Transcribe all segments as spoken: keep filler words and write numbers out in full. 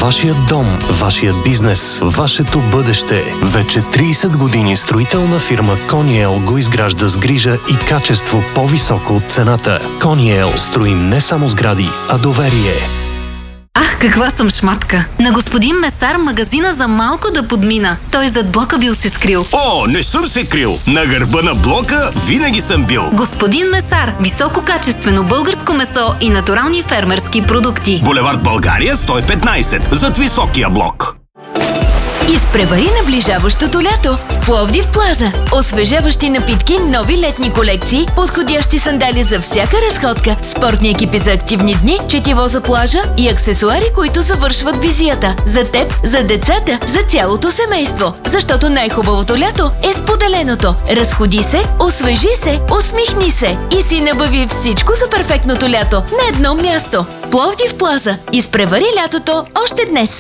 Вашият дом, вашият бизнес, вашето бъдеще. Вече трийсет години строителна фирма Кониел го изгражда с грижа и качество по-високо от цената. Кониел строим не само сгради, а доверие. Ах, каква съм шматка! На господин Месар магазина за малко да подмина. Той зад блока бил се скрил. О, не съм се крил! На гърба на блока винаги съм бил. Господин Месар, висококачествено българско месо и натурални фермерски продукти. Булевард България сто и петнайсет, зад високия блок. Изпревари наближаващото лято в Пловдив Плаза. Освежаващи напитки, нови летни колекции, подходящи сандали за всяка разходка, спортни екипи за активни дни, четиво за плажа и аксесуари, които завършват визията. За теб, за децата, за цялото семейство. Защото най-хубавото лято е споделеното. Разходи се, освежи се, усмихни се и си набави всичко за перфектното лято на едно място. Пловдив Плаза. Изпревари лятото още днес.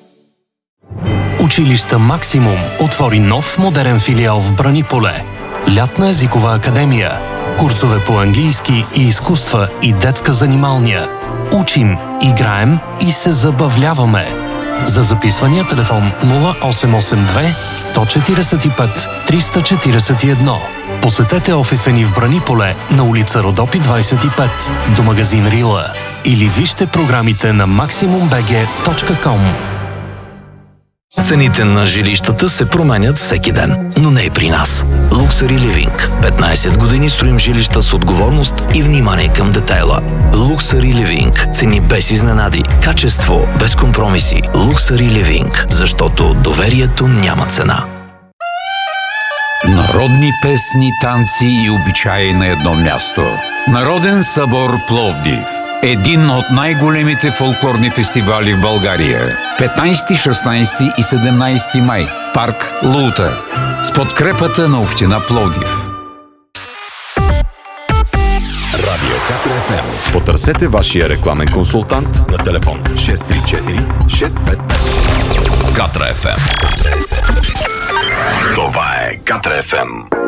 Училища Максимум отвори нов модерен филиал в Браниполе. Лятна езикова академия, курсове по английски и изкуства и детска занималния. Учим, играем и се забавляваме. За записвания телефон нула осем осем две сто четирийсет и пет триста четирийсет и едно. Посетете офиса ни в Браниполе на улица Родопи двайсет и пет до магазин Рила или вижте програмите на максимум би джи точка ком. Цените на жилищата се променят всеки ден, но не и при нас. Luxury Living. петнайсет години строим жилища с отговорност и внимание към детайла. Luxury Living. Цени без изненади. Качество без компромиси. Luxury Living. Защото доверието няма цена. Народни песни, танци и обичаи на едно място. Народен събор Пловдив. Един от най-големите фолклорни фестивали в България. петнайсети, шестнайсети и седемнайсети май. Парк Лута. С подкрепата на община Пловдив. Радио Катра еф ем. Потърсете вашия рекламен консултант на телефон шест три четири шест пет пет. Катра еф ем. Това е Катра еф ем.